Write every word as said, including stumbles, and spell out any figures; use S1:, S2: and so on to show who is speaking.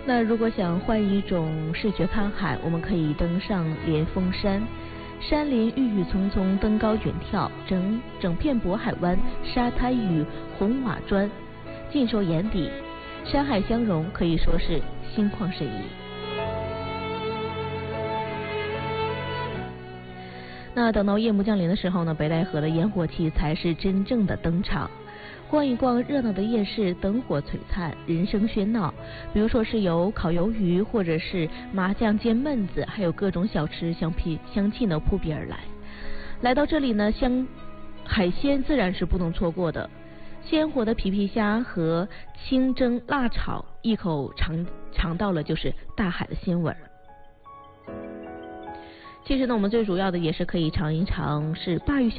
S1: 那如果想换一种视觉看海，我们可以登上连峰山，山林郁郁葱葱，登高远眺，整整片渤海湾沙滩与红瓦砖尽收眼底，山海相融，可以说是心旷神怡。那等到夜幕降临的时候呢，北戴河的烟火气才是真正的登场。逛一逛热闹的夜市，灯火璀璨，人声喧闹。比如说是有烤鱿鱼，或者是麻酱煎焖子，还有各种小吃香屁香气呢扑鼻而来。来到这里呢，香海鲜自然是不能错过的。鲜活的皮皮虾和清蒸辣炒，一口尝尝到了就是大海的鲜味儿。其实呢，我们最主要的也是可以尝一尝是鲅鱼